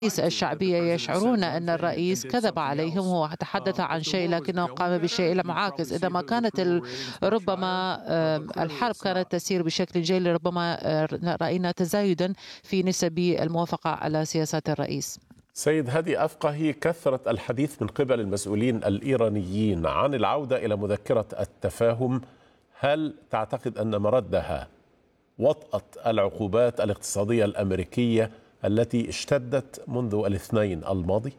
الشعبية يشعرون أن الرئيس كذب عليهم. هو تحدث عن شيء لكنه قام بالشيء المعاكس. إذا ما كانت ربما الحرب كانت تسير بشكل جيد، ربما رأينا تزايدا في نسب الموافقة على سياسات الرئيس. سيد هادي أفقهي، كثرة الحديث من قبل المسؤولين الإيرانيين عن العودة إلى مذكرة التفاهم. هل تعتقد أن مردها وطأة العقوبات الاقتصادية الأمريكية التي اشتدت منذ الاثنين الماضي؟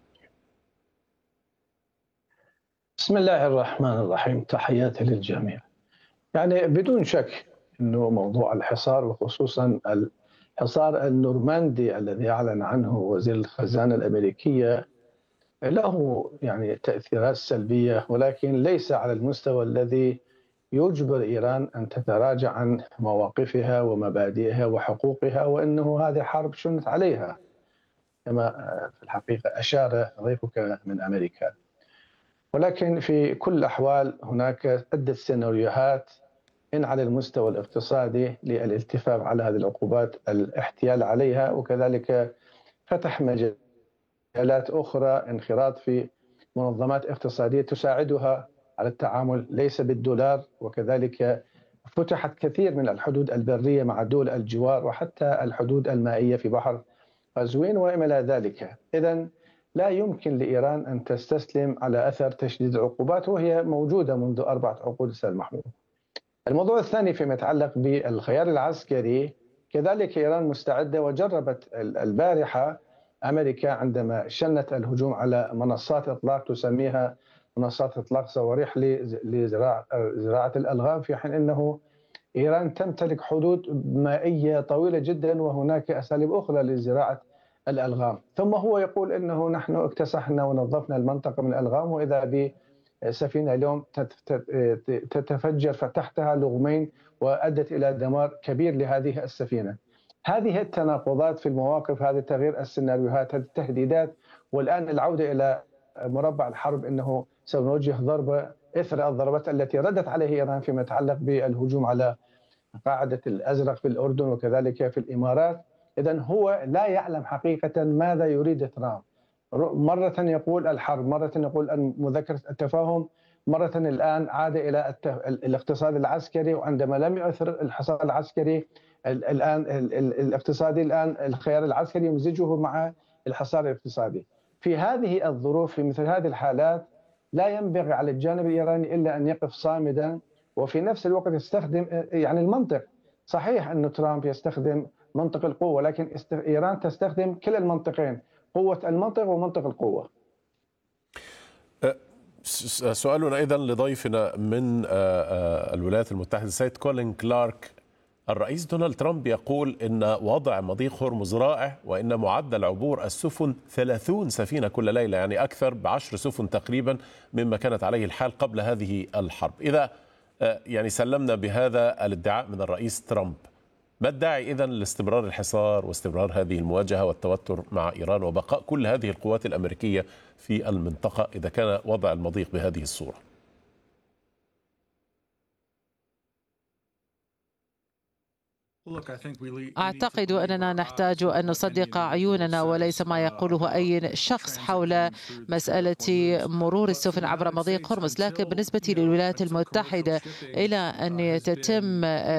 بسم الله الرحمن الرحيم، تحياتي للجميع. يعني بدون شك أنه موضوع الحصار، وخصوصا الحصار النورماندي الذي أعلن عنه وزير الخزانة الأمريكية، له يعني تأثيرات سلبية، ولكن ليس على المستوى الذي يجبر إيران أن تتراجع عن مواقفها ومبادئها وحقوقها، وأنه هذه حرب شنت عليها كما في الحقيقة أشار ضيفك من أمريكا. ولكن في كل الأحوال هناك عدة سيناريوهات، إن على المستوى الاقتصادي للالتفاف على هذه العقوبات، الاحتيال عليها، وكذلك فتح مجالات أخرى، انخراط في منظمات اقتصادية تساعدها على التعامل ليس بالدولار، وكذلك فتحت كثير من الحدود البرية مع دول الجوار، وحتى الحدود المائية في بحر قزوين وما إلى ذلك. إذن لا يمكن لإيران أن تستسلم على أثر تشديد العقوبات، وهي موجودة منذ 4 عقود أستاذ محمود. الموضوع الثاني فيما يتعلق بالخيار العسكري، كذلك إيران مستعدة، وجربت البارحة أمريكا عندما شنت الهجوم على منصات إطلاق، تسميها منصات إطلاق صواريخ لزراعة الألغام، في حين أنه إيران تمتلك حدود مائية طويلة جدا، وهناك أساليب أخرى لزراعة الألغام. ثم هو يقول أنه نحن اكتسحنا ونظفنا المنطقة من الألغام، وإذا بسفينة اليوم تتفجر فتحتها لغمين، وأدت إلى دمار كبير لهذه السفينة. هذه التناقضات في المواقف، هذا تغيير السيناريوهات، هذه التهديدات، والآن العودة إلى مربع الحرب، أنه سنوجه ضربة إثر الضربات التي ردت عليه إيران فيما يتعلق بالهجوم على قاعدة الأزرق في الأردن وكذلك في الإمارات. إذن هو لا يعلم حقيقة ماذا يريد ترامب. مرة يقول الحرب، مرة يقول مذكرة التفاهم، مرة الآن عاد إلى الاقتصاد العسكري، وعندما لم يؤثر الحصار العسكري الآن الاقتصادي، الآن الخيار العسكري يمزجه مع الحصار الاقتصادي. في هذه الظروف، في مثل هذه الحالات، لا ينبغي على الجانب الإيراني إلا أن يقف صامدا، وفي نفس الوقت يستخدم يعني المنطق. صحيح أن ترامب يستخدم منطق القوة، لكن إيران تستخدم كلا المنطقين، قوة المنطق ومنطق القوة. سؤالنا أيضا لضيفنا من الولايات المتحدة السيد كولين كلارك. الرئيس دونالد ترامب يقول إن وضع مضيق هرمز رائع، وإن معدل عبور السفن 30 سفينة كل ليلة، يعني أكثر ب10 سفن تقريبا مما كانت عليه الحال قبل هذه الحرب. إذا يعني سلمنا بهذا الادعاء من الرئيس ترامب، ما الداعي إذن لاستمرار الحصار واستمرار هذه المواجهة والتوتر مع إيران وبقاء كل هذه القوات الأمريكية في المنطقة إذا كان وضع المضيق بهذه الصورة؟ أعتقد أننا نحتاج أن نصدق عيوننا وليس ما يقوله أي شخص حول مسألة مرور السفن عبر مضيق هرمز. لكن بالنسبة للولايات المتحدة، إلى أن تتم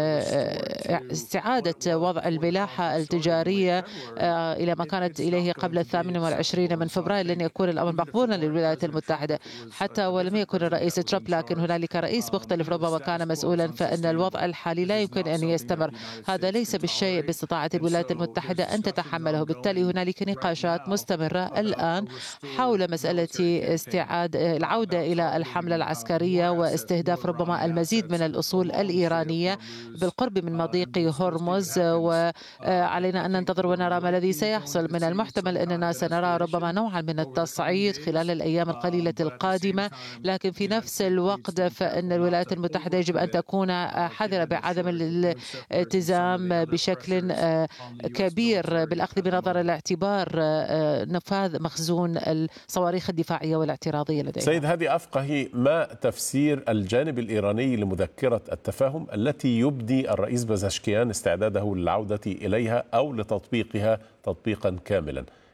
استعادة وضع الملاحة التجارية إلى ما كانت إليه قبل 28 من فبراير، لن يكون الأمر مقبولا للولايات المتحدة حتى ولم يكن الرئيس ترامب. لكن هنالك رئيس مختلف ربما كان مسؤولا، فإن الوضع الحالي لا يمكن أن يستمر. هذا ليس بالشيء باستطاعة الولايات المتحدة أن تتحمله. بالتالي هنالك نقاشات مستمرة الآن حول مسألة استعادة العودة إلى الحملة العسكرية واستهداف ربما المزيد من الأصول الإيرانية بالقرب من مضيق هرمز، وعلينا أن ننتظر ونرى ما الذي سيحصل. من المحتمل أننا سنرى ربما نوعا من التصعيد خلال الأيام القليلة القادمة، لكن في نفس الوقت فإن الولايات المتحدة يجب أن تكون حذرة بعدم الالتزام بشكل كبير بالأخذ بنظر الاعتبار نفاذ مخزون الصواريخ الدفاعية والاعتراضية لديها. سيد هادي أفقهي، ما تفسير الجانب الإيراني لمذكرة التفاهم التي يبدي الرئيس بزشكيان استعداده للعودة إليها أو لتطبيقها تطبيقا كاملا؟